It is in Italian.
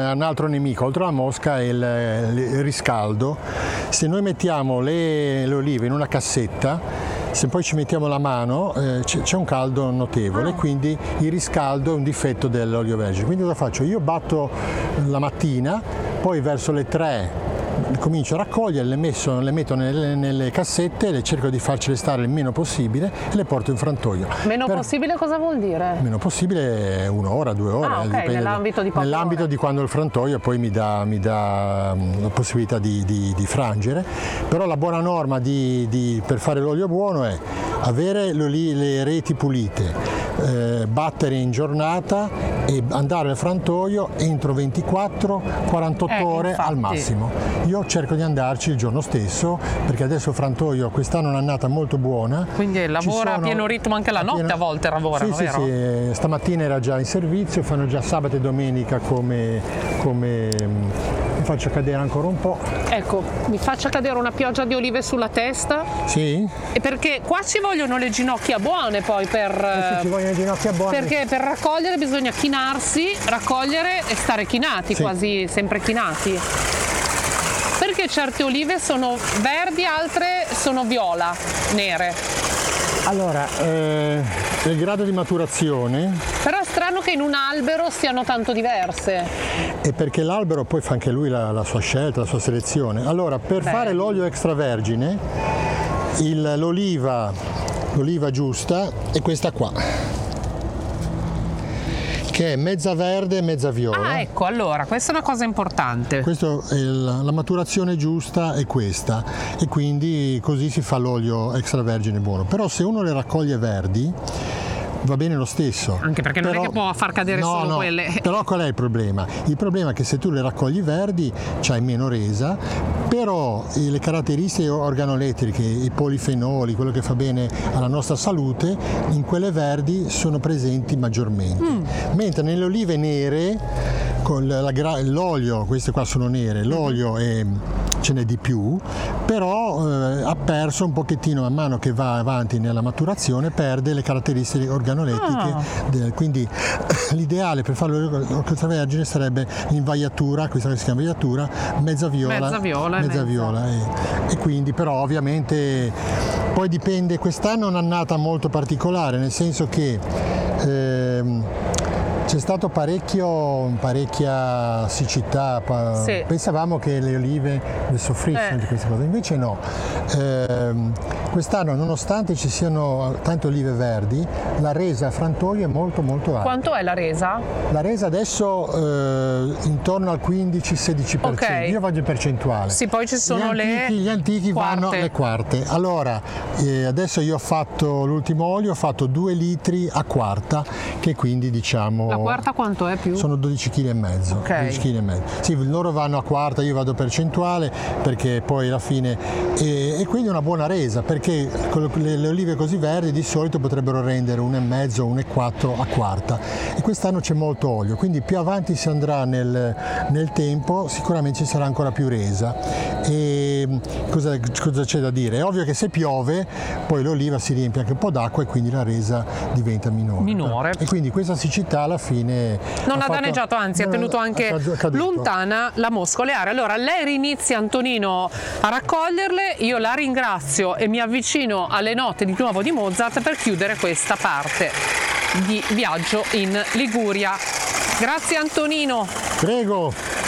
un altro nemico oltre alla mosca è il riscaldo. Se noi mettiamo le olive in una cassetta, se poi ci mettiamo la mano c'è un caldo notevole, quindi il riscaldo è un difetto dell'olio vergine. Quindi cosa faccio? Io batto la mattina, poi verso le 3 comincio a raccogliere, le metto nelle cassette, le cerco di farcele stare il meno possibile e le porto in frantoio. Meno possibile cosa vuol dire? Meno possibile 1 ora, 2 ore. Ah, ok, nell'ambito di poche nell'ambito ore. di quando il frantoio poi mi dà la possibilità di frangere. Però la buona norma per fare l'olio buono è avere le reti pulite, battere in giornata e andare al frantoio entro 24-48 ore infatti. al massimo. Io cerco di andarci il giorno stesso perché adesso il frantoio quest'anno è un'annata molto buona. Quindi lavora a pieno ritmo anche la notte, a volte lavorano, sì, vero? Sì, stamattina era già in servizio, fanno già sabato e domenica come mi faccio cadere ancora un po'. Ecco, mi faccia cadere una pioggia di olive sulla testa. Sì? E perché qua ci vogliono le ginocchia buone poi Ci vogliono le ginocchia buone. perché per raccogliere bisogna chinarsi, raccogliere e stare chinati, sì. quasi sempre chinati. Perché certe olive sono verdi, altre sono viola, nere. Allora, il grado di maturazione. Però è strano che in un albero siano tanto diverse. E perché l'albero poi fa anche lui la sua scelta, la sua selezione. Allora, per fare l'olio extravergine, l'oliva giusta è questa qua, che è mezza verde e mezza viola. Ah, ecco, allora, questa è una cosa importante. La maturazione giusta è questa e quindi così si fa l'olio extravergine buono. Però se uno le raccoglie verdi va bene lo stesso. Anche perché non è che può far cadere solo quelle. Però qual è il problema? Il problema è che se tu le raccogli verdi c'hai meno resa, però le caratteristiche organolettiche, i polifenoli, quello che fa bene alla nostra salute, in quelle verdi sono presenti maggiormente. Mentre nelle olive nere, con l'olio, queste qua sono nere, l'olio ce n'è di più, però ha perso un pochettino man mano che va avanti nella maturazione, perde le caratteristiche organolettiche. Quindi l'ideale per fare l'olio extravergine sarebbe l'invaiatura, questa che si chiama invaiatura, mezza viola. E quindi però ovviamente poi dipende, quest'anno è un'annata molto particolare, nel senso che c'è stato parecchia siccità, Sì. Pensavamo che le olive ne soffrissero di queste cose, invece no. Quest'anno, nonostante ci siano tante olive verdi, la resa a frantoio è molto alta. Quanto è la resa? La resa adesso intorno al 15-16%, Ok. io vado in percentuale. Sì, poi ci sono gli antichi quarte. vanno le quarte. Allora, adesso io ho fatto l'ultimo olio, ho fatto 2 litri a quarta, che quindi diciamo... La quarta quanto è più? Sono 12,5 kg. Ok. 12,5 kg. Sì, loro vanno a quarta, io vado percentuale perché poi alla fine e quindi una buona resa, perché con le olive così verdi di solito potrebbero rendere 1,5, 1,4 a quarta e quest'anno c'è molto olio, quindi più avanti si andrà nel tempo sicuramente ci sarà ancora più resa. E cosa c'è da dire? È ovvio che se piove poi l'oliva si riempie anche un po' d'acqua e quindi la resa diventa minore. E quindi questa siccità alla fine non ha danneggiato, anzi ha tenuto anche lontana la mosca oleare. Allora lei rinizia, Antonino, a raccoglierle, io la ringrazio e mi avvicino alle note di nuovo di Mozart per chiudere questa parte di viaggio in Liguria. Grazie Antonino. Prego.